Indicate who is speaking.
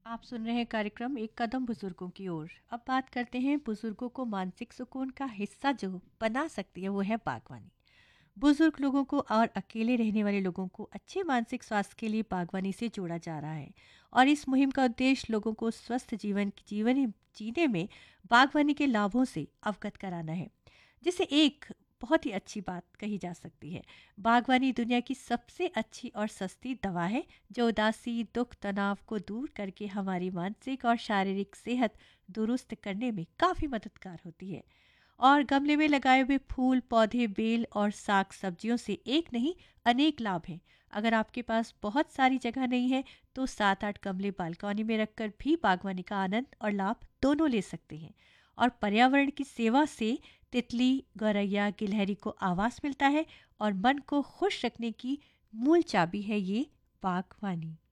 Speaker 1: आप सुन रहे हैं कार्यक्रम एक कदम बुजुर्गों की ओर। अब बात करते हैं बुजुर्गों को मानसिक सुकून का हिस्सा जो बना सकती है, वो है बागवानी। बुजुर्ग लोगों को और अकेले रहने वाले लोगों को अच्छे मानसिक स्वास्थ्य के लिए बागवानी से जोड़ा जा रहा है। और इस मुहिम का उद्देश्य लोगों को स्वस्थ जीवन जीने में बागवानी के लाभों से अवगत कराना है। जिसे एक बहुत ही अच्छी बात कही जा सकती है। बागवानी दुनिया की सबसे अच्छी और सस्ती दवा है, जो उदासी, दुख, तनाव को दूर करके हमारी मानसिक और शारीरिक सेहत दुरुस्त करने में काफ़ी मददगार होती है। और गमले में लगाए हुए फूल, पौधे, बेल और साग सब्जियों से एक नहीं, अनेक लाभ हैं। अगर आपके पास बहुत सारी जगह नहीं है तो 7-8 गमले बालकनी में रखकर भी बागवानी का आनंद और लाभ दोनों ले सकते हैं। और पर्यावरण की सेवा से तितली, गौरैया, गिलहरी को आवास मिलता है और मन को खुश रखने की मूल चाबी है ये बागवानी।